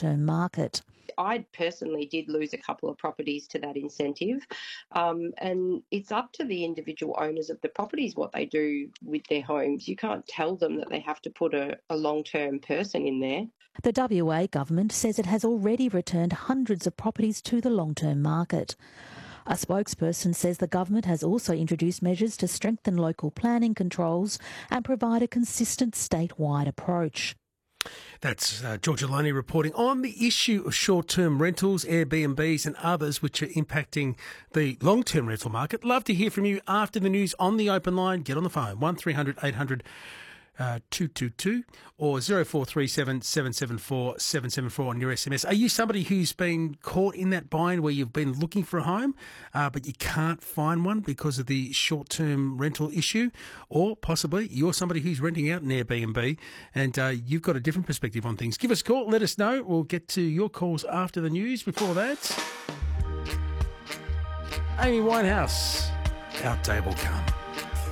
long-term market. I personally did lose a couple of properties to that incentive, and it's up to the individual owners of the properties what they do with their homes. You can't tell them that they have to put a long-term person in there. The WA government says it has already returned hundreds of properties to the long-term market. A spokesperson says the government has also introduced measures to strengthen local planning controls and provide a consistent statewide approach. That's Georgia Loney reporting on the issue of short-term rentals, Airbnbs and others which are impacting the long-term rental market. Love to hear from you after the news on the open line. Get on the phone, 1300 800 222 or 0437 774 774 on your SMS. Are you somebody who's been caught in that bind where you've been looking for a home but you can't find one because of the short-term rental issue? Or possibly you're somebody who's renting out an Airbnb and you've got a different perspective on things. Give us a call, let us know. We'll get to your calls after the news. Before that, Amy Winehouse, Our Day Will Come.